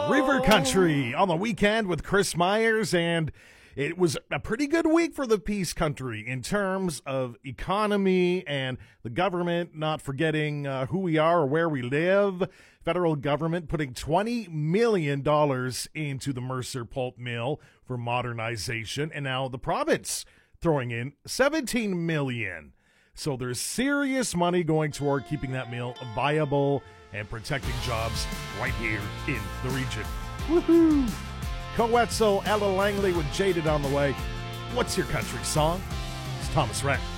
River Country on the weekend with Chris Myers, and it was a pretty good week for the Peace Country in terms of economy and the government not forgetting who we are or where we live. Federal government putting $20 million into the Mercer Pulp Mill for modernization, and now the province throwing in $17 million. So there's serious money going toward keeping that mill viable and protecting jobs right here in the region. Woohoo! Coetzel, Ella Langley with Jaded on the way. What's your country song? It's Thomas Rhett.